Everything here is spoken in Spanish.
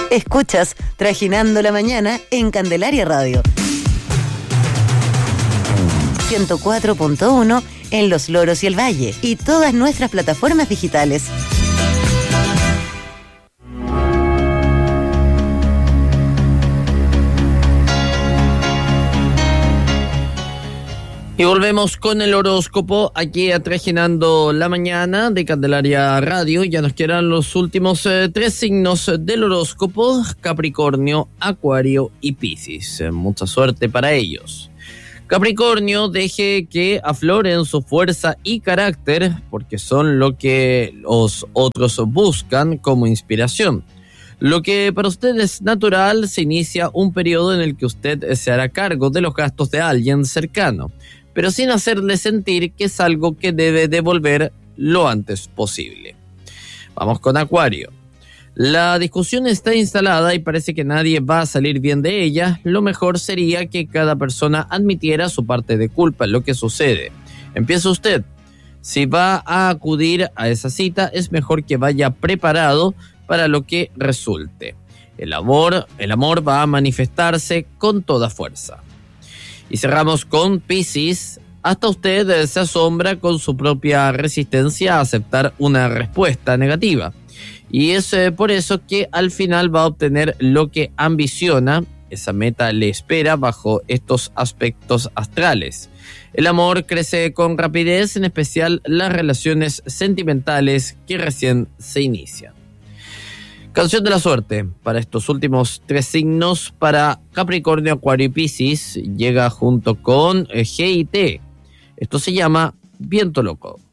Escuchas Trajinando la Mañana en Candelaria Radio. 104.1 en Los Loros y el Valle y todas nuestras plataformas digitales. Y volvemos con el horóscopo aquí a Trajinando la Mañana de Candelaria Radio. Ya nos quedan los últimos 3 signos del horóscopo: Capricornio, Acuario y Piscis. Mucha suerte para ellos. Capricornio, deje que afloren su fuerza y carácter, porque son lo que los otros buscan como inspiración. Lo que para usted es natural, se inicia un periodo en el que usted se hará cargo de los gastos de alguien cercano, pero sin hacerle sentir que es algo que debe devolver lo antes posible. Vamos con Acuario. La discusión está instalada y parece que nadie va a salir bien de ella. Lo mejor sería que cada persona admitiera su parte de culpa en lo que sucede. Empieza usted. Si va a acudir a esa cita, es mejor que vaya preparado para lo que resulte. El amor va a manifestarse con toda fuerza. Y cerramos con Piscis. Hasta usted se asombra con su propia resistencia a aceptar una respuesta negativa. Y es por eso que al final va a obtener lo que ambiciona. Esa meta le espera bajo estos aspectos astrales. El amor crece con rapidez, en especial las relaciones sentimentales que recién se inician. Canción de la suerte para estos últimos 3 signos: para Capricornio, Acuario y Piscis, llega junto con GIT. Esto se llama Viento Loco.